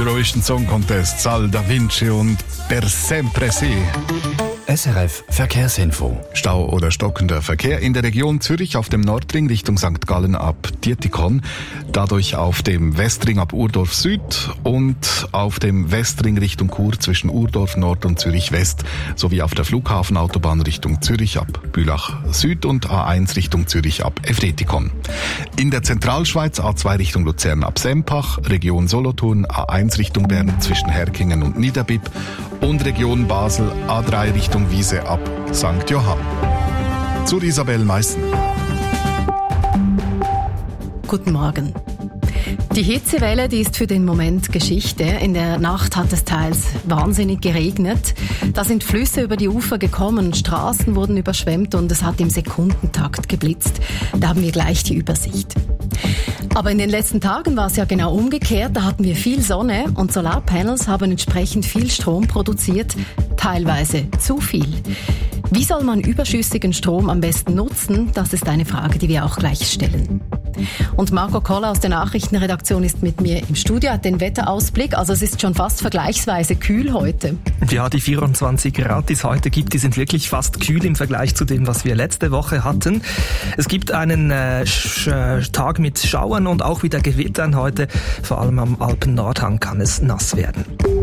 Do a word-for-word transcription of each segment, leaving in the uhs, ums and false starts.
Eurovision Song Contest, Sal da Vinci und Per sempre si. S R F Verkehrsinfo. Stau oder stockender Verkehr in der Region Zürich auf dem Nordring Richtung Sankt Gallen ab Dietikon, dadurch auf dem Westring ab Urdorf Süd und auf dem Westring Richtung Chur zwischen Urdorf Nord und Zürich West sowie auf der Flughafenautobahn Richtung Zürich ab Bülach Süd und A eins Richtung Zürich ab Efretikon. In der Zentralschweiz A zwei Richtung Luzern ab Sempach, Region Solothurn A eins Richtung Bern zwischen Herkingen und Niederbipp und Region Basel A drei Richtung Wiese ab Sankt Johann. Zur Isabel Meissen. Guten Morgen. Die Hitzewelle, die ist für den Moment Geschichte. In der Nacht hat es teils wahnsinnig geregnet. Da sind Flüsse über die Ufer gekommen, Straßen wurden überschwemmt und es hat im Sekundentakt geblitzt. Da haben wir gleich die Übersicht. Aber in den letzten Tagen war es ja genau umgekehrt. Da hatten wir viel Sonne und Solarpanels haben entsprechend viel Strom produziert, teilweise zu viel. Wie soll man überschüssigen Strom am besten nutzen? Das ist eine Frage, die wir auch gleich stellen. Und Marco Koller aus der Nachrichtenredaktion ist mit mir im Studio, hat den Wetterausblick. Also es ist schon fast vergleichsweise kühl heute. Ja, die vierundzwanzig Grad, die es heute gibt, die sind wirklich fast kühl im Vergleich zu dem, was wir letzte Woche hatten. Es gibt einen äh, Sch- Tag mit Schauern und auch wieder Gewittern heute. Vor allem am Alpen-Nordhang kann es nass werden.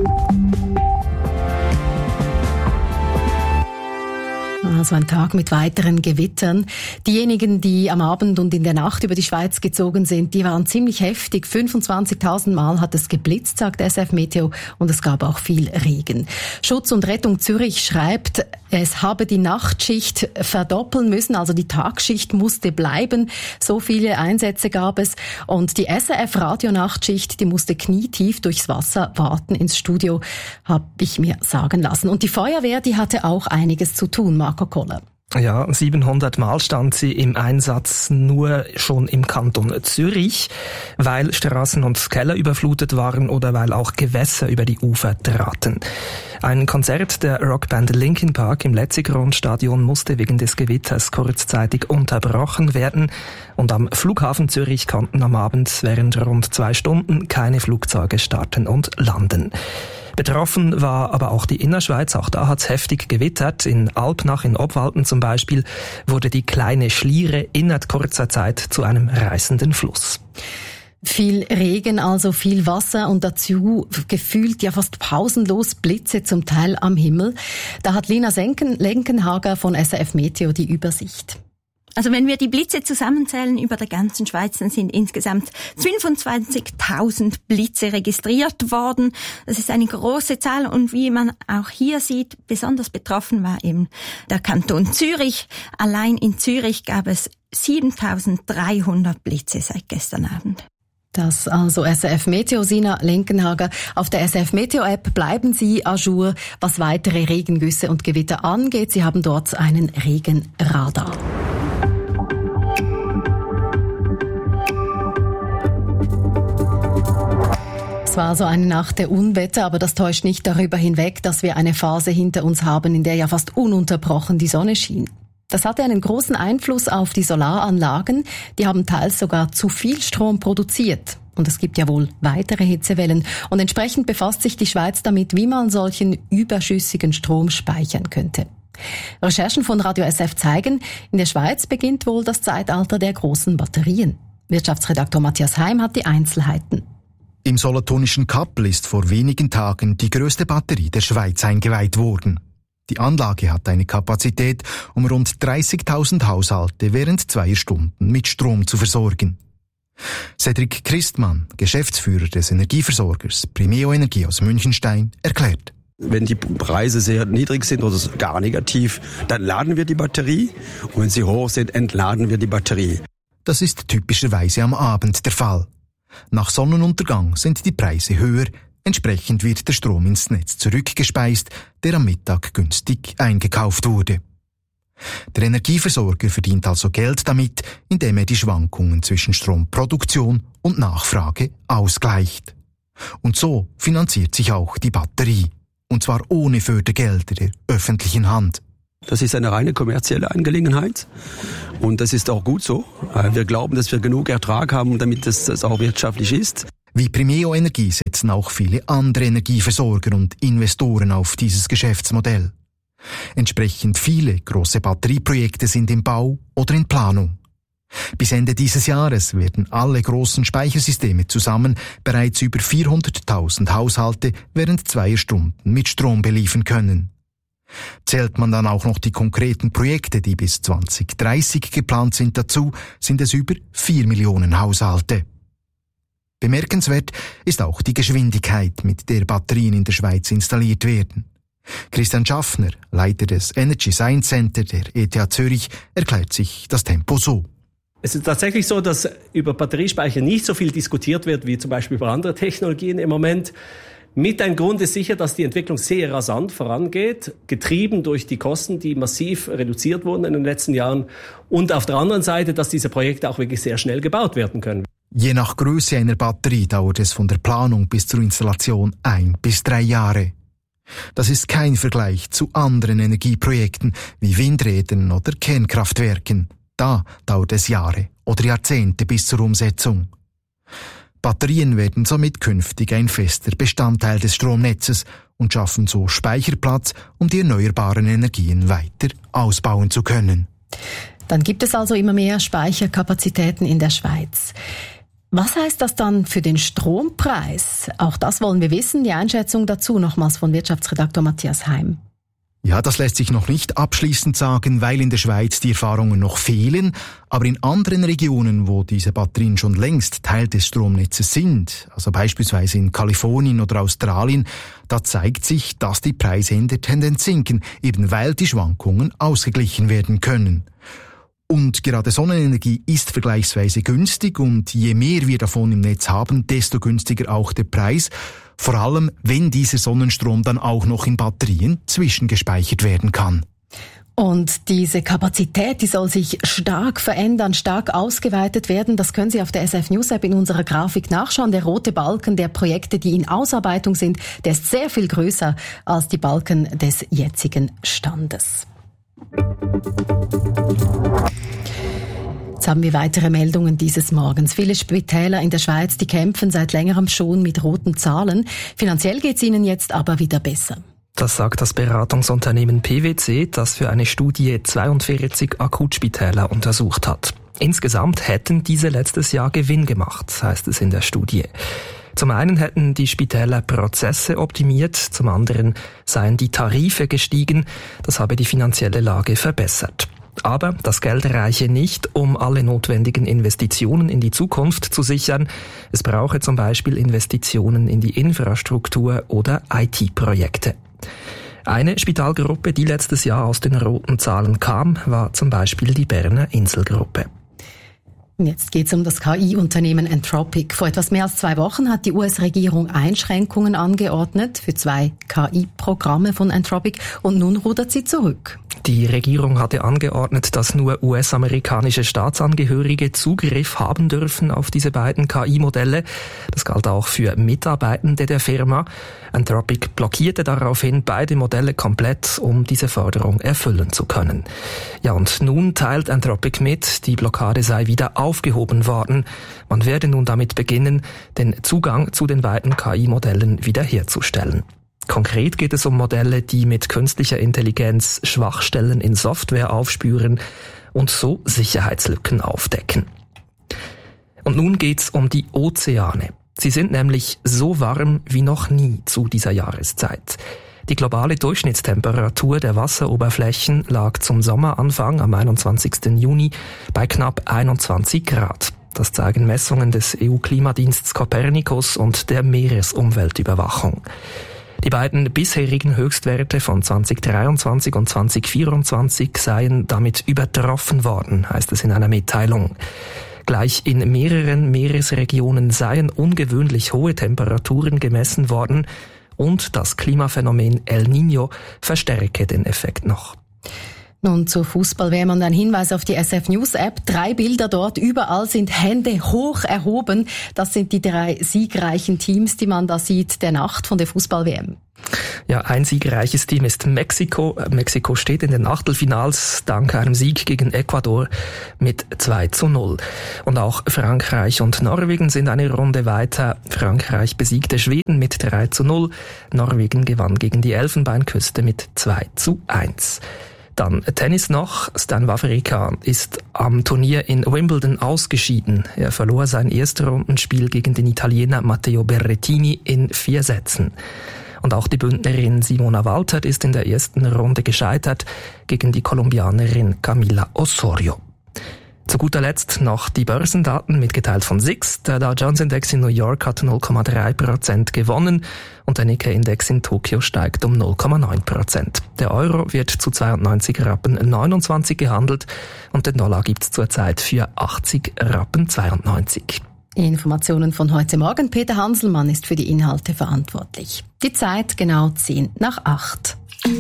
Also ein Tag mit weiteren Gewittern. Diejenigen, die am Abend und in der Nacht über die Schweiz gezogen sind, die waren ziemlich heftig. fünfundzwanzigtausend Mal hat es geblitzt, sagt S F Meteo, und es gab auch viel Regen. Schutz und Rettung Zürich schreibt, es habe die Nachtschicht verdoppeln müssen, also die Tagschicht musste bleiben. So viele Einsätze gab es. Und die S R F-Radio-Nachtschicht, die musste knietief durchs Wasser warten ins Studio, habe ich mir sagen lassen. Und die Feuerwehr, die hatte auch einiges zu tun, Marco Koller. Ja, siebenhundert Mal stand sie im Einsatz nur schon im Kanton Zürich, weil Straßen und Keller überflutet waren oder weil auch Gewässer über die Ufer traten. Ein Konzert der Rockband Linkin Park im Letzigrund-Stadion musste wegen des Gewitters kurzzeitig unterbrochen werden und am Flughafen Zürich konnten am Abend während rund zwei Stunden keine Flugzeuge starten und landen. Betroffen war aber auch die Innerschweiz, auch da hat's heftig gewittert. In Alpnach, in Obwalden zum Beispiel, wurde die kleine Schliere innerhalb kurzer Zeit zu einem reißenden Fluss. Viel Regen, also viel Wasser und dazu gefühlt ja fast pausenlos Blitze zum Teil am Himmel. Da hat Lina Senken, Lenkenhager von S R F Meteo die Übersicht. Also wenn wir die Blitze zusammenzählen über der ganzen Schweiz, dann sind insgesamt fünfundzwanzigtausend Blitze registriert worden. Das ist eine große Zahl und wie man auch hier sieht, besonders betroffen war eben der Kanton Zürich. Allein in Zürich gab es siebentausenddreihundert Blitze seit gestern Abend. Das also S R F Meteo, Sina Lenkenhager. Auf der S R F Meteo App bleiben Sie à jour, was weitere Regengüsse und Gewitter angeht. Sie haben dort einen Regenradar. Es war so eine Nacht der Unwetter, aber das täuscht nicht darüber hinweg, dass wir eine Phase hinter uns haben, in der ja fast ununterbrochen die Sonne schien. Das hatte einen großen Einfluss auf die Solaranlagen. Die haben teils sogar zu viel Strom produziert. Und es gibt ja wohl weitere Hitzewellen. Und entsprechend befasst sich die Schweiz damit, wie man solchen überschüssigen Strom speichern könnte. Recherchen von Radio S F zeigen, in der Schweiz beginnt wohl das Zeitalter der großen Batterien. Wirtschaftsredaktor Matthias Heim hat die Einzelheiten. Im solothurnischen Kappel ist vor wenigen Tagen die größte Batterie der Schweiz eingeweiht worden. Die Anlage hat eine Kapazität, um rund dreißigtausend Haushalte während zweier Stunden mit Strom zu versorgen. Cedric Christmann, Geschäftsführer des Energieversorgers Primeo Energie aus Münchenstein, erklärt: Wenn die Preise sehr niedrig sind oder gar negativ, dann laden wir die Batterie. Und wenn sie hoch sind, entladen wir die Batterie. Das ist typischerweise am Abend der Fall. Nach Sonnenuntergang sind die Preise höher, entsprechend wird der Strom ins Netz zurückgespeist, der am Mittag günstig eingekauft wurde. Der Energieversorger verdient also Geld damit, indem er die Schwankungen zwischen Stromproduktion und Nachfrage ausgleicht. Und so finanziert sich auch die Batterie. Und zwar ohne Fördergelder der öffentlichen Hand. Das ist eine reine kommerzielle Angelegenheit und das ist auch gut so. Wir glauben, dass wir genug Ertrag haben, damit es auch wirtschaftlich ist. Wie Primeo Energie setzen setzen auch viele andere Energieversorger und Investoren auf dieses Geschäftsmodell. Entsprechend viele große Batterieprojekte sind im Bau oder in Planung. Bis Ende dieses Jahres werden alle großen Speichersysteme zusammen bereits über vierhunderttausend Haushalte während zweier Stunden mit Strom beliefern können. Zählt man dann auch noch die konkreten Projekte, die bis zwanzig dreißig geplant sind, dazu, sind es über vier Millionen Haushalte. Bemerkenswert ist auch die Geschwindigkeit, mit der Batterien in der Schweiz installiert werden. Christian Schaffner, Leiter des Energy Science Center der E T H Zürich, erklärt sich das Tempo so. Es ist tatsächlich so, dass über Batteriespeicher nicht so viel diskutiert wird wie zum Beispiel über andere Technologien im Moment. Mit ein Grund ist sicher, dass die Entwicklung sehr rasant vorangeht, getrieben durch die Kosten, die massiv reduziert wurden in den letzten Jahren. Und auf der anderen Seite, dass diese Projekte auch wirklich sehr schnell gebaut werden können. Je nach Größe einer Batterie dauert es von der Planung bis zur Installation ein bis drei Jahre. Das ist kein Vergleich zu anderen Energieprojekten wie Windrädern oder Kernkraftwerken. Da dauert es Jahre oder Jahrzehnte bis zur Umsetzung. Batterien werden somit künftig ein fester Bestandteil des Stromnetzes und schaffen so Speicherplatz, um die erneuerbaren Energien weiter ausbauen zu können. Dann gibt es also immer mehr Speicherkapazitäten in der Schweiz. Was heißt das dann für den Strompreis? Auch das wollen wir wissen. Die Einschätzung dazu nochmals von Wirtschaftsredaktor Matthias Heim. Ja, das lässt sich noch nicht abschließend sagen, weil in der Schweiz die Erfahrungen noch fehlen. Aber in anderen Regionen, wo diese Batterien schon längst Teil des Stromnetzes sind, also beispielsweise in Kalifornien oder Australien, da zeigt sich, dass die Preise in der Tendenz sinken, eben weil die Schwankungen ausgeglichen werden können. Und gerade Sonnenenergie ist vergleichsweise günstig und je mehr wir davon im Netz haben, desto günstiger auch der Preis. Vor allem, wenn dieser Sonnenstrom dann auch noch in Batterien zwischengespeichert werden kann. Und diese Kapazität, die soll sich stark verändern, stark ausgeweitet werden. Das können Sie auf der S F News App in unserer Grafik nachschauen. Der rote Balken der Projekte, die in Ausarbeitung sind, der ist sehr viel größer als die Balken des jetzigen Standes. Jetzt haben wir weitere Meldungen dieses Morgens. Viele Spitäler in der Schweiz, die kämpfen seit längerem schon mit roten Zahlen. Finanziell geht es ihnen jetzt aber wieder besser. Das sagt das Beratungsunternehmen P W C, das für eine Studie zweiundvierzig Akutspitäler untersucht hat. Insgesamt hätten diese letztes Jahr Gewinn gemacht, heißt es in der Studie. Zum einen hätten die Spitäler Prozesse optimiert, zum anderen seien die Tarife gestiegen, das habe die finanzielle Lage verbessert. Aber das Geld reiche nicht, um alle notwendigen Investitionen in die Zukunft zu sichern. Es brauche zum Beispiel Investitionen in die Infrastruktur oder I T-Projekte. Eine Spitalgruppe, die letztes Jahr aus den roten Zahlen kam, war zum Beispiel die Berner Inselgruppe. Jetzt geht es um das K I-Unternehmen Anthropic. Vor etwas mehr als zwei Wochen hat die U S-Regierung Einschränkungen angeordnet für zwei K I-Programme von Anthropic und nun rudert sie zurück. Die Regierung hatte angeordnet, dass nur U S-amerikanische Staatsangehörige Zugriff haben dürfen auf diese beiden K I-Modelle. Das galt auch für Mitarbeitende der Firma. Anthropic blockierte daraufhin beide Modelle komplett, um diese Forderung erfüllen zu können. Ja, und nun teilt Anthropic mit, die Blockade sei wieder aufgehoben worden. Man werde nun damit beginnen, den Zugang zu den beiden K I-Modellen wiederherzustellen. Konkret geht es um Modelle, die mit künstlicher Intelligenz Schwachstellen in Software aufspüren und so Sicherheitslücken aufdecken. Und nun geht's um die Ozeane. Sie sind nämlich so warm wie noch nie zu dieser Jahreszeit. Die globale Durchschnittstemperatur der Wasseroberflächen lag zum Sommeranfang am einundzwanzigsten Juni bei knapp einundzwanzig Grad. Das zeigen Messungen des E U-Klimadienstes Copernicus und der Meeresumweltüberwachung. Die beiden bisherigen Höchstwerte von zweitausenddreiundzwanzig und zweitausendvierundzwanzig seien damit übertroffen worden, heißt es in einer Mitteilung. Gleich in mehreren Meeresregionen seien ungewöhnlich hohe Temperaturen gemessen worden und das Klimaphänomen El Niño verstärke den Effekt noch. Nun zur Fußball-W M und ein Hinweis auf die S F News App. Drei Bilder dort, überall sind Hände hoch erhoben. Das sind die drei siegreichen Teams, die man da sieht, der Nacht von der Fußball-W M. Ja, ein siegreiches Team ist Mexiko. Mexiko steht in den Achtelfinals dank einem Sieg gegen Ecuador mit zwei zu null. Und auch Frankreich und Norwegen sind eine Runde weiter. Frankreich besiegte Schweden mit drei zu null. Norwegen gewann gegen die Elfenbeinküste mit zwei zu eins. Dann Tennis noch. Stan Wawrinka ist am Turnier in Wimbledon ausgeschieden. Er verlor sein Erstrundenspiel gegen den Italiener Matteo Berrettini in vier Sätzen. Und auch die Bündnerin Simona Walter ist in der ersten Runde gescheitert gegen die Kolumbianerin Camila Osorio. Zu guter Letzt noch die Börsendaten mitgeteilt von S I X. Der Dow Jones Index in New York hat null Komma drei Prozent gewonnen und der Nikkei Index in Tokio steigt um null Komma neun Prozent. Der Euro wird zu zweiundneunzig Rappen neunundzwanzig gehandelt und den Dollar gibt's zurzeit für achtzig Rappen zweiundneunzig. Informationen von heute Morgen. Peter Hanselmann ist für die Inhalte verantwortlich. Die Zeit genau zehn nach acht.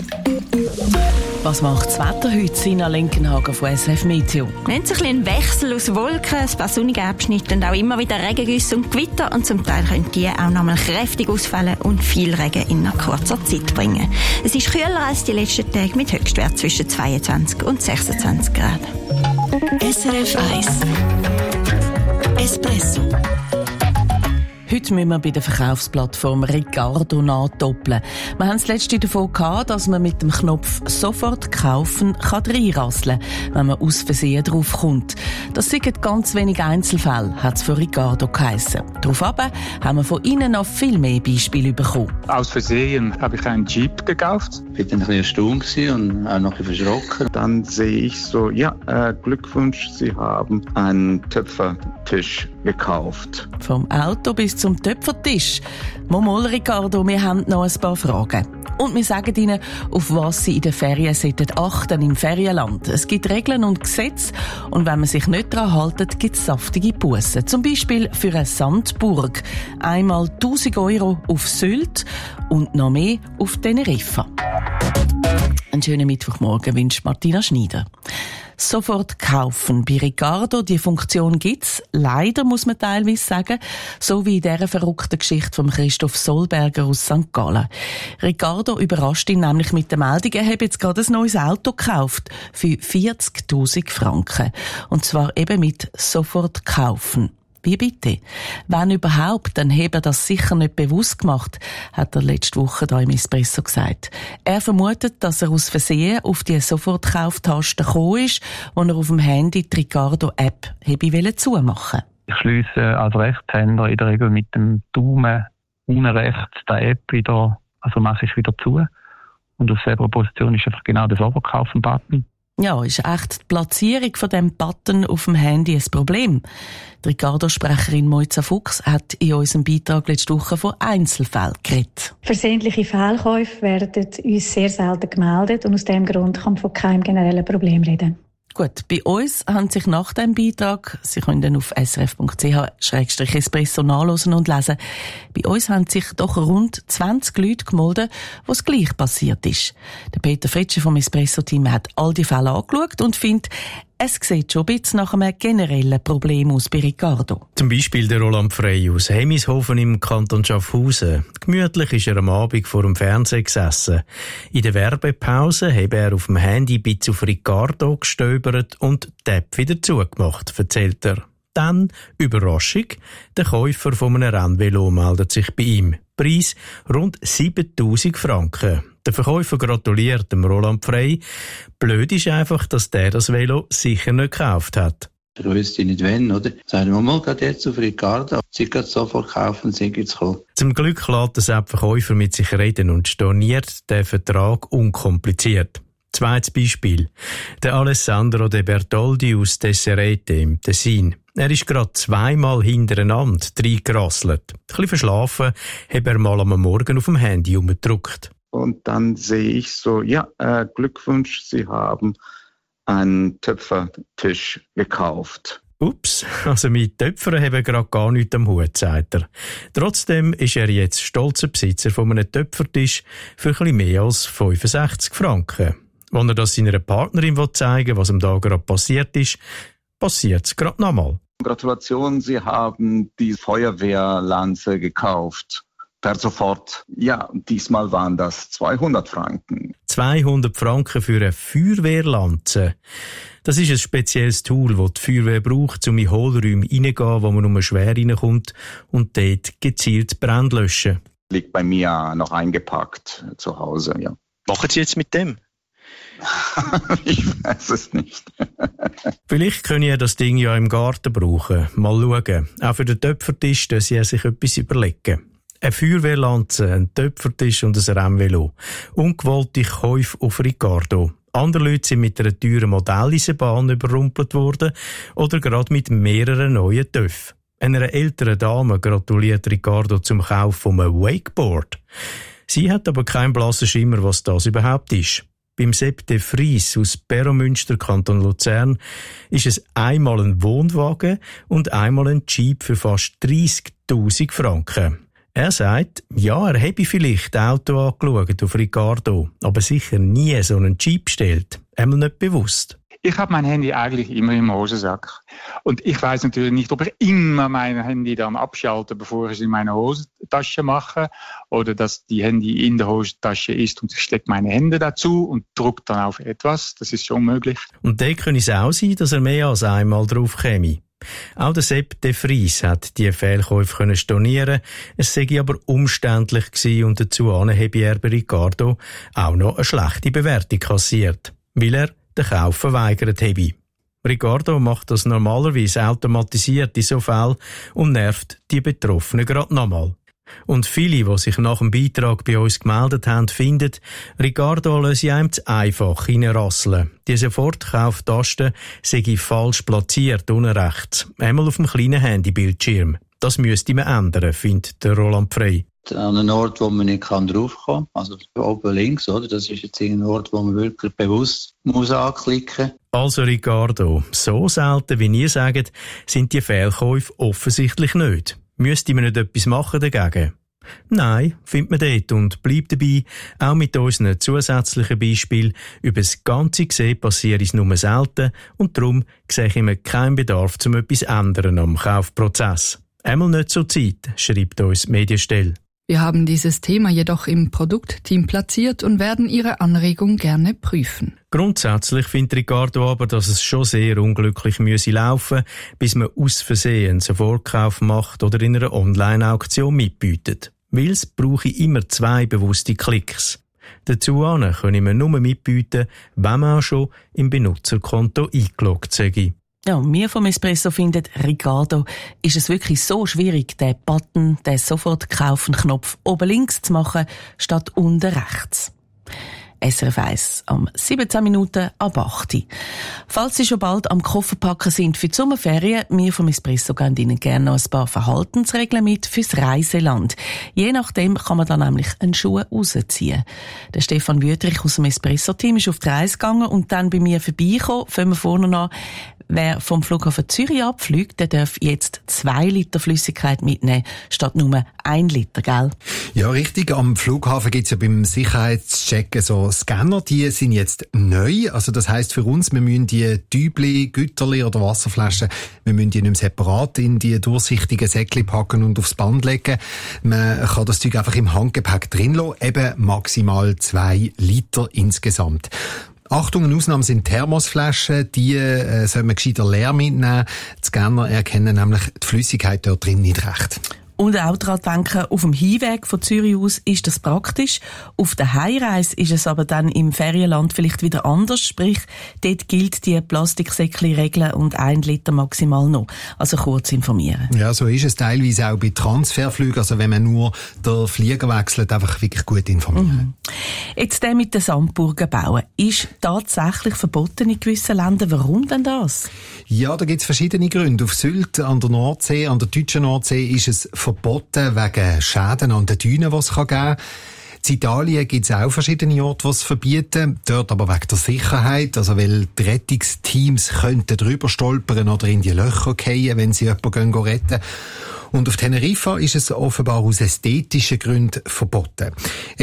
Was macht das Wetter heute? Sina Lenkenhagen von S R F Meteo. Wir haben so ein bisschen einen Wechsel aus Wolken, ein paar sonnige Abschnitte und auch immer wieder Regengüsse und Gewitter. Und zum Teil können die auch nochmal kräftig ausfallen und viel Regen in einer kurzer Zeit bringen. Es ist kühler als die letzten Tage mit Höchstwert zwischen zweiundzwanzig und sechsundzwanzig Grad. S R F eins Espresso. Heute müssen wir bei der Verkaufsplattform Ricardo nachdoppeln. Wir haben das letzte davon gehabt, dass man mit dem Knopf «Sofort kaufen» kann reinrasseln kann, wenn man aus Versehen drauf kommt. Das sind ganz wenige Einzelfälle, hat es von Ricardo geheissen. Daraufhin haben wir von Ihnen noch viel mehr Beispiele bekommen. Aus Versehen habe ich einen Jeep gekauft. Ich war ein bisschen erstaunt und auch noch ein bisschen verschrocken. Dann sehe ich so, ja, äh, Glückwunsch, Sie haben einen Töpfertisch gekauft. Vom Auto bis zum Töpfertisch. Momol, Ricardo, wir haben noch ein paar Fragen. Und wir sagen Ihnen, auf was Sie in den Ferien sollten achten im Ferienland. Es gibt Regeln und Gesetze und wenn man sich nicht daran hält, gibt es saftige Bussen. Zum Beispiel für eine Sandburg. Einmal tausend Euro auf Sylt und noch mehr auf Teneriffa. Einen schönen Mittwochmorgen wünscht Martina Schneider. Sofort kaufen. Bei Ricardo, die Funktion gibt's. Leider, muss man teilweise sagen. So wie in dieser verrückten Geschichte von Christoph Solberger aus Sankt Gallen. Ricardo überrascht ihn nämlich mit der Meldung, er habe jetzt gerade ein neues Auto gekauft. Für vierzigtausend Franken. Und zwar eben mit Sofort kaufen. Wie bitte? Wenn überhaupt, dann habe er das sicher nicht bewusst gemacht, hat er letzte Woche da im Espresso gesagt. Er vermutet, dass er aus Versehen auf die Sofortkauftaste gekommen ist, wo er auf dem Handy die Ricardo-App habe zumachen. Ich schliesse als Rechtshänder in der Regel mit dem Daumen unten rechts die App wieder, also mache ich wieder zu. Und auf selber Position ist einfach genau der Sofortkaufen-Button. Ja, ist echt die Platzierung von dem Button auf dem Handy ein Problem. Die Ricardo-Sprecherin Moiza Fuchs hat in unserem Beitrag letzte Woche von Einzelfällen geredet. Versehentliche Fehlkäufe werden uns sehr selten gemeldet und aus diesem Grund kann man von keinem generellen Problem reden. Gut, bei uns haben sich nach dem Beitrag, Sie können dann auf s r f punkt c h slash espresso nachlesen und lesen, bei uns haben sich doch rund zwanzig Leute gemeldet, wo es gleich passiert ist. Der Peter Fritsche vom Espresso-Team hat all die Fälle angeschaut und findet, es sieht schon ein bisschen nach einem generellen Problem aus bei Ricardo. Zum Beispiel der Roland Frey aus Hemishofen im Kanton Schaffhausen. Gemütlich ist er am Abend vor dem Fernseher gesessen. In der Werbepause habe er auf dem Handy ein bisschen auf Ricardo gestöbert und die App wieder zugemacht, erzählt er. Dann, Überraschung, der Käufer von einem Rennvelo meldet sich bei ihm. Preis rund siebentausend Franken. Der Verkäufer gratuliert dem Roland Frey. Blöd ist einfach, dass der das Velo sicher nicht gekauft hat. Ich wüsste nicht wenn, oder? Sagen wir mal, geht jetzt auf Ricardo. Sie geht sofort kaufen, sind jetzt gekommen. Zum Glück lässt der Verkäufer mit sich reden und storniert den Vertrag unkompliziert. Zweites Beispiel. Der Alessandro De Bertoldi aus Tesserete im Tessin. Er ist gerade zweimal hintereinander reingerasselt. Ein bisschen verschlafen, hat er mal am Morgen auf dem Handy umgedrückt. Und dann sehe ich so, ja, äh, Glückwunsch, Sie haben einen Töpfertisch gekauft. Ups, also mit Töpfern haben wir gerade gar nichts am Hut, sagt er. Trotzdem ist er jetzt stolzer Besitzer von einem Töpfertisch für ein bisschen mehr als fünfundsechzig Franken. Wenn er das seiner Partnerin zeigen will, was ihm da gerade passiert ist, passiert es gerade nochmal. Gratulation, Sie haben die Feuerwehrlanze gekauft. Per sofort. Ja, diesmal waren das zweihundert Franken. zweihundert Franken für eine Feuerwehrlanze. Das ist ein spezielles Tool, das die Feuerwehr braucht, um in Hohlräume reingehen, wo man nur schwer reinkommt und dort gezielt Brände löschen. Liegt bei mir noch eingepackt zu Hause, ja. Was machen Sie jetzt mit dem? Ich weiß es nicht. Vielleicht können ihr das Ding ja im Garten brauchen. Mal schauen. Auch für den Töpfertisch, dass sie sich etwas überlegen. Eine Feuerwehrlanze, ein Töpfertisch und ein Rennvelo. Ungewollte Käufe auf Ricardo. Andere Leute sind mit einer teuren Modelleisenbahn überrumpelt worden oder gerade mit mehreren neuen Töpfen. Einer älteren Dame gratuliert Ricardo zum Kauf von einem Wakeboard. Sie hat aber keinen blassen Schimmer, was das überhaupt ist. Beim Sepp de Vries aus Perromünster, Kanton Luzern, ist es einmal ein Wohnwagen und einmal ein Jeep für fast dreissigtausend Franken. Er sagt, ja, er habe vielleicht Auto angeschaut auf Ricardo, aber sicher nie so einen Jeep bestellt. Einmal nicht bewusst. Ich habe mein Handy eigentlich immer im Hosensack. Und ich weiß natürlich nicht, ob ich immer mein Handy dann abschalte, bevor ich es in meine Hosentasche mache. Oder dass die Handy in der Hosentasche ist und ich stecke meine Hände dazu und drücke dann auf etwas. Das ist schon möglich. Und dann könnte es auch sein, dass er mehr als einmal drauf käme. Auch der Sepp de Vries hat die Fehlkäufe können stornieren. Es sei aber umständlich gewesen und dazu habe er bei Ricardo auch noch eine schlechte Bewertung kassiert, weil er den Kauf verweigert habe. Ricardo macht das normalerweise automatisiert in so Fällen und nervt die Betroffenen gerade nochmal. Und viele, die sich nach dem Beitrag bei uns gemeldet haben, finden, Ricardo lasse einem zu einfach reinrasseln. Die Sofortkauftaste sei falsch platziert, unten rechts. Einmal auf dem kleinen Handybildschirm. Das müsste man ändern, findet der Roland Frey. An einem Ort, wo man nicht draufkommen kann, also oben links, oder? Das ist jetzt ein Ort, wo man wirklich bewusst muss anklicken muss. Also Ricardo, so selten wie ihr sagt, sind die Fehlkäufe offensichtlich nicht. Müsste man nicht etwas machen dagegen? Nein, findet man dort und bleibt dabei, auch mit unseren zusätzlichen Beispielen. Über das Ganze gesehen passiert es nur selten und darum sehe ich immer keinen Bedarf, um etwas zu ändern am Kaufprozess. Einmal nicht zur Zeit, schreibt uns die Medienstelle. Wir haben dieses Thema jedoch im Produktteam platziert und werden Ihre Anregung gerne prüfen. Grundsätzlich findet Ricardo aber, dass es schon sehr unglücklich müsse laufen, bis man aus Versehen einen Vorkauf macht oder in einer Online-Auktion mitbietet. Weil es brauche immer zwei bewusste Klicks. Dazu können wir nur mitbieten, wenn man auch schon im Benutzerkonto eingeloggt sei. Ja, wir vom Espresso finden, Ricardo, ist es wirklich so schwierig, den Button, den Sofort-Kaufen-Knopf oben links zu machen, statt unten rechts. S R F eins am siebzehn Minuten ab acht. Falls Sie schon bald am Kofferpacken sind für die Sommerferien, wir vom Espresso geben Ihnen gerne noch ein paar Verhaltensregeln mit fürs Reiseland. Je nachdem kann man dann nämlich einen Schuh rausziehen. Der Stefan Wüterich aus dem Espresso-Team ist auf die Reise gegangen und dann bei mir vorbeigekommen. Fangen wir vorne an. Wer vom Flughafen Zürich abfliegt, der darf jetzt zwei Liter Flüssigkeit mitnehmen, statt nur ein Liter, gell? Ja, richtig. Am Flughafen gibt's ja beim Sicherheitschecken so Scanner, die sind jetzt neu. Also das heisst für uns, wir müssen die Tübli, Güterli oder Wasserflaschen, wir müssen die nicht mehr separat in die durchsichtigen Säckchen packen und aufs Band legen. Man kann das Zeug einfach im Handgepäck drin lassen, eben maximal zwei Liter insgesamt. Achtung, eine Ausnahme sind Thermosflaschen, die äh, soll man gescheiter leer mitnehmen. Die Scanner erkennen nämlich die Flüssigkeit dort drin nicht recht. Und auch daran denken, auf dem Hinweg von Zürich aus ist das praktisch. Auf der Heimreise ist es aber dann im Ferienland vielleicht wieder anders. Sprich, dort gilt die Plastiksäckchen-Regel und ein Liter maximal noch. Also kurz informieren. Ja, so ist es teilweise auch bei Transferflügen. Also wenn man nur den Flieger wechselt, einfach wirklich gut informieren. Mhm. Jetzt der mit den Sandburgen bauen. Ist tatsächlich verboten in gewissen Ländern. Warum denn das? Ja, da gibt es verschiedene Gründe. Auf Sylt, an der Nordsee, an der deutschen Nordsee ist es verboten wegen Schäden an den Dünen, die es geben kann. In Italien gibt es auch verschiedene Orte, die es verbieten. Dort aber wegen der Sicherheit, also weil die Rettungsteams könnten drüber stolpern oder in die Löcher fallen, wenn sie jemanden retten gehen. Und auf Teneriffa ist es offenbar aus ästhetischen Gründen verboten. Jetzt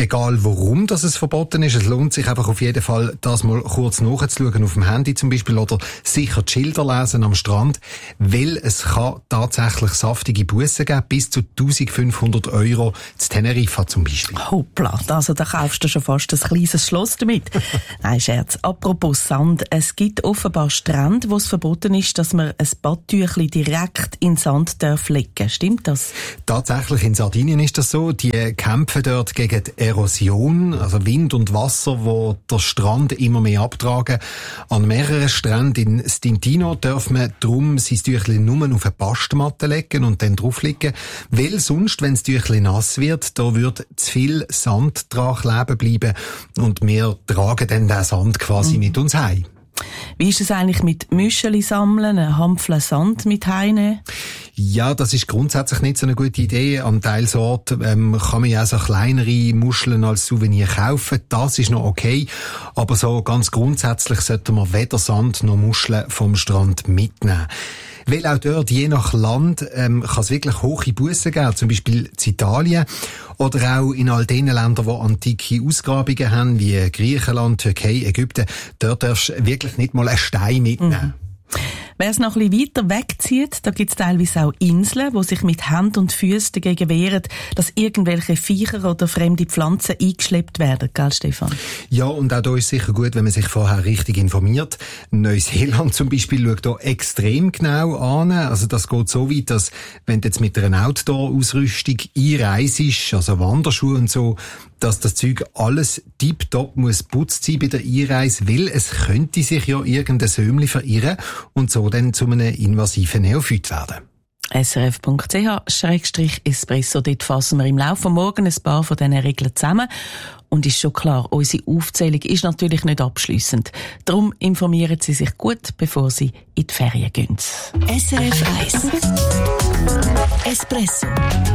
Egal warum das es verboten ist, es lohnt sich einfach auf jeden Fall, das mal kurz nachzuschauen, auf dem Handy zum Beispiel, oder sicher die Schilder lesen am Strand, weil es kann tatsächlich saftige Bussen geben, bis zu eintausendfünfhundert Euro zu Teneriffa zum Beispiel. Hoppla, also da kaufst du schon fast ein kleines Schloss damit. Nein, Scherz. Apropos Sand, es gibt offenbar Strände, wo es verboten ist, dass man ein Badtüchli direkt in den Sand darf legen. Stimmt das? Tatsächlich, in Sardinien ist das so. Die kämpfen dort gegen die Erosion, also Wind und Wasser, wo der Strand immer mehr abtragen. An mehreren Stränden in Stintino darf man darum sein Tüchli nur auf eine Bastmatte legen und dann drauf liegen, weil sonst, wenn das Tüchli nass wird, da wird zu viel Sand dran kleben bleiben und wir tragen dann den Sand quasi mhm. mit uns heim. Wie ist es eigentlich mit Müscheli sammeln, einen Hampfle Sand mit heimnehmen? Ja, das ist grundsätzlich nicht so eine gute Idee. Am Teilsort ähm, kann man ja auch so kleinere Muscheln als Souvenir kaufen. Das ist noch okay. Aber so ganz grundsätzlich sollte man weder Sand noch Muscheln vom Strand mitnehmen. Weil auch dort, je nach Land, ähm, kann es wirklich hohe Bussen geben, zum Beispiel in Italien oder auch in all den Ländern, die antike Ausgrabungen haben, wie Griechenland, Türkei, Ägypten. Dort darfst du wirklich nicht mal einen Stein mitnehmen. Mhm. Wer es noch ein bisschen weiter wegzieht, da gibt es teilweise auch Inseln, die sich mit Händen und Füßen dagegen wehren, dass irgendwelche Viecher oder fremde Pflanzen eingeschleppt werden, gell, Stefan? Ja, und auch da ist sicher gut, wenn man sich vorher richtig informiert. Neuseeland zum Beispiel schaut da extrem genau an. Also das geht so weit, dass wenn du jetzt mit einer Outdoor-Ausrüstung einreist, also Wanderschuhe und so, dass das Zeug alles tipptopp muss putzt sein bei der Einreise, weil es könnte sich ja irgendein Sömli verirren und so dann zu einem invasiven Neophyt werden. S R F Punkt C H Schrägstrich Espresso. Dort fassen wir im Laufe des Morgens ein paar von diesen Regeln zusammen. Und ist schon klar, unsere Aufzählung ist natürlich nicht abschliessend. Darum informieren Sie sich gut, bevor Sie in die Ferien gehen. S R F eins Espresso.